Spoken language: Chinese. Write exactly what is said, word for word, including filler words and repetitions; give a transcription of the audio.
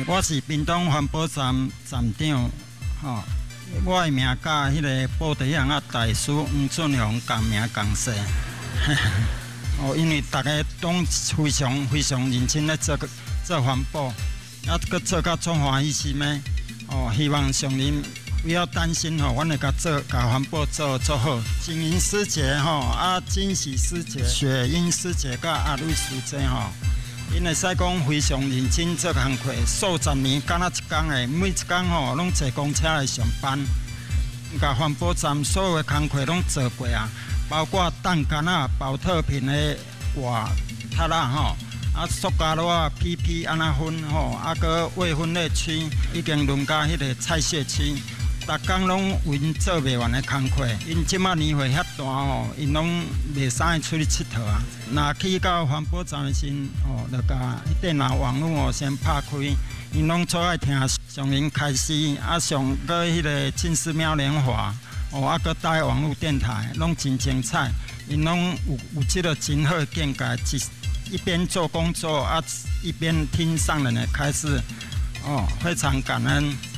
我是屏东环保站站长，吼、哦，我的名甲迄个布袋巷啊大师黄俊雄共名共姓。哦，因为大家拢非常非常认真咧做做环保，啊，搁做甲足欢喜心的。哦，希望上人不要担心吼，阮会甲做甲环保做做好。景云师姐吼，啊，金喜师姐、雪英师姐甲阿瑞师姐吼，因会使讲非常认真做工课，数十年敢若一工的，每一工吼拢坐公车来上班，甲环保站所有的工课拢做过啊。包括蛋干啊、保特瓶的瓦塔啦吼，啊塑胶袋啊、P P 安那分吼，啊个未分类区已经轮到迄个菜屑区，逐工拢有因做袂完的工课。因即马年岁遐大吼，因拢袂使出去佚佗啊。若去到环保站的时吼，就甲电脑网络哦先拍开，因拢最爱听上人开示，啊上个迄个进寺庙莲华。哦，啊，搁带网络电台，拢真精彩。因拢有有即个真好的见解，一一边做工作啊，一边听上人的开示。哦，非常感恩。